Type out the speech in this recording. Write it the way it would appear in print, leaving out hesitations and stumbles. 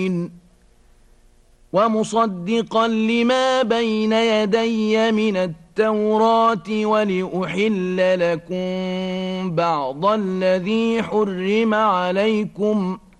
ومصدقا لما بين يدي من التوراة ولأحل لكم بعض الذي حرم عليكم